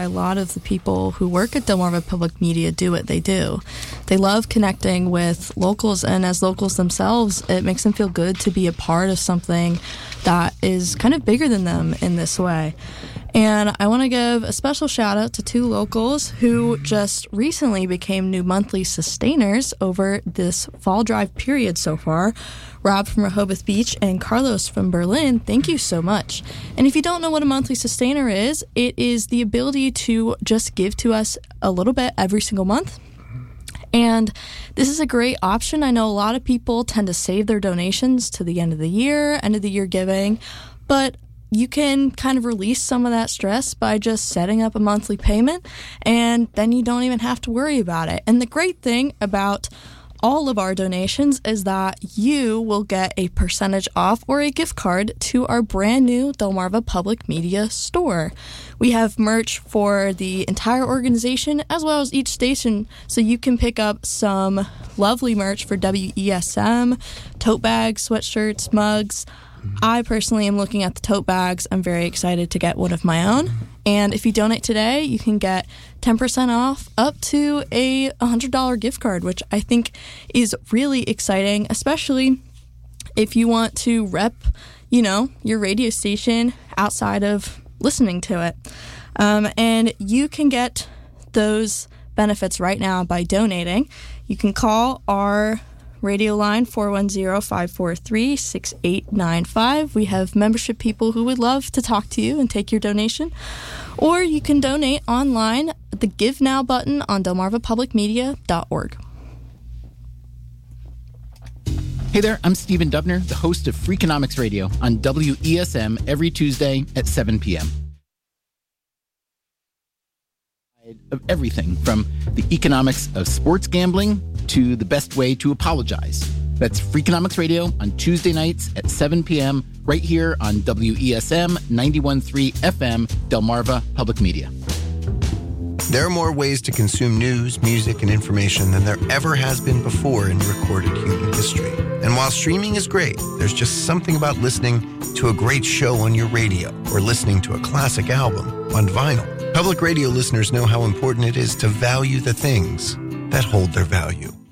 a lot of the people who work at Delmarva Public Media do what they do. They love connecting with locals, and as locals themselves, it makes them feel good to be a part of something that is kind of bigger than them in this way. And I want to give a special shout out to two locals who just recently became new monthly sustainers over this fall drive period so far. Rob from Rehoboth Beach and Carlos from Berlin, thank you so much. And if you don't know what a monthly sustainer is, it is the ability to just give to us a little bit every single month. And this is a great option. I know a lot of people tend to save their donations to the end of the year giving, but you can kind of release some of that stress by just setting up a monthly payment, and then you don't even have to worry about it. And the great thing about all of our donations is that you will get a percentage off or a gift card to our brand new Delmarva Public Media store. We have merch for the entire organization as well as each station, so you can pick up some lovely merch for WESM, tote bags, sweatshirts, mugs. I personally am looking at the tote bags. I'm very excited to get one of my own. And if you donate today, you can get 10% off up to a $100 gift card, which I think is really exciting, especially if you want to rep, your radio station outside of listening to it. And you can get those benefits right now by donating. You can call our radio line 410-543-6895. We have membership people who would love to talk to you and take your donation. Or you can donate online at the Give Now button on delmarvapublicmedia.org. Hey there, I'm Stephen Dubner, the host of Freakonomics Radio on WESM every Tuesday at 7 p.m. Of everything from the economics of sports gambling to the best way to apologize. That's Freakonomics Radio on Tuesday nights at 7 p.m. right here on WESM 91.3 FM, Delmarva Public Media. There are more ways to consume news, music, and information than there ever has been before in recorded human history. And while streaming is great, there's just something about listening to a great show on your radio or listening to a classic album on vinyl. Public radio listeners know how important it is to value the things that hold their value.